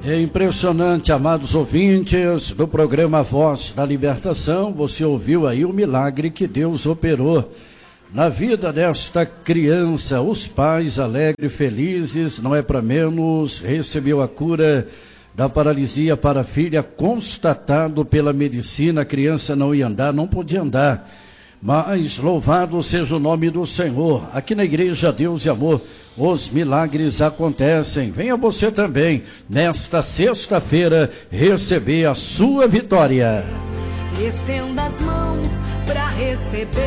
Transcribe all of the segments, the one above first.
É impressionante, amados ouvintes do programa Voz da Libertação. Você ouviu aí o milagre que Deus operou na vida desta criança. Os pais alegres, felizes, não é para menos, recebeu a cura da paralisia para a filha, constatado pela medicina. A criança não ia andar, não podia andar. Mas louvado seja o nome do Senhor. Aqui na Igreja Deus e Amor, os milagres acontecem. Venha você também, nesta sexta-feira, receber a sua vitória. Estenda as mãos para receber.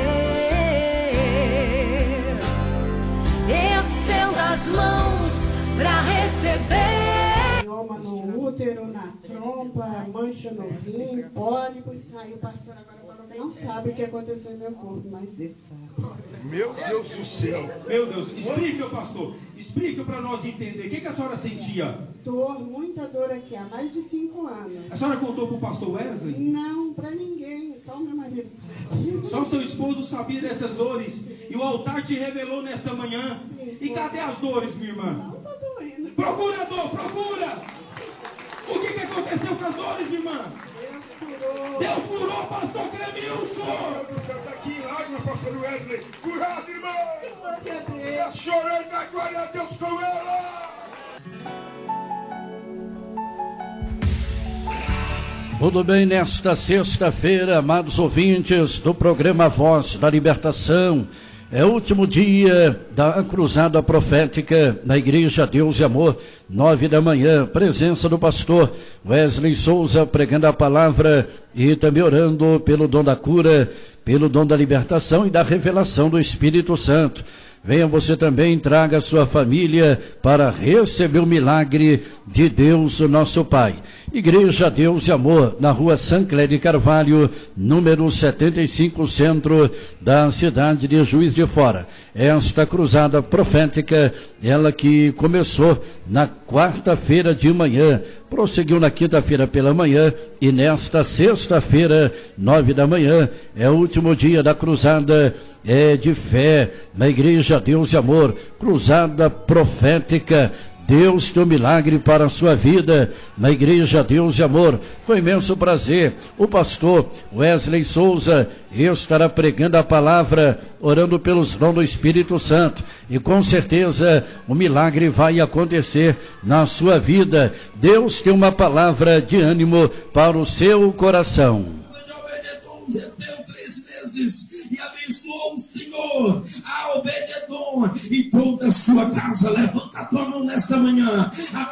Estenda as mãos para receber. Mioma no útero, na trompa, mancha no rim, pólipos. Aí o pastor agora não sabe o que aconteceu no meu corpo, mas Deus sabe. Meu Deus do céu. Meu Deus, explique, pastor. Explique para nós entender. O que a senhora sentia? Dor, muita dor aqui, há mais de 5 anos. A senhora contou para o pastor Wesley? Não, para ninguém, só o meu marido sabe. Só o seu esposo sabia dessas dores. E o altar te revelou nessa manhã. Sim, e cadê as dores, minha irmã? Não tá doendo. Procurador, procura! O que aconteceu com as dores, irmã? Deus curou, pastor Clemilson! Meu Deus do céu, está aqui em lágrimas, pastor Wesley. Curado, irmão! Glória a Deus. Está chorando, mas glória a Deus com ela! Tudo bem, nesta sexta-feira, amados ouvintes do programa Voz da Libertação. É o último dia da cruzada profética na Igreja Deus e Amor, 9 da manhã. Presença do pastor Wesley Souza pregando a palavra e também orando pelo dom da cura, pelo dom da libertação e da revelação do Espírito Santo. Venha você também, traga a sua família para receber o milagre de Deus, o nosso Pai. Igreja Deus e Amor, na rua Sancler de Carvalho, número 75, centro da cidade de Juiz de Fora. Esta cruzada profética, ela que começou na quarta-feira de manhã, prosseguiu na quinta-feira pela manhã e nesta sexta-feira, 9 da manhã, é o último dia da cruzada de fé na Igreja Deus e Amor, cruzada profética. Deus tem um milagre para a sua vida na Igreja Deus e Amor. Com imenso prazer, o pastor Wesley Souza estará pregando a palavra, orando pelos dons do Espírito Santo. E com certeza o milagre vai acontecer na sua vida. Deus tem uma palavra de ânimo para o seu coração. E abençoou o Senhor a Obed-Edom e toda a sua casa. Levanta a tua mão nessa manhã.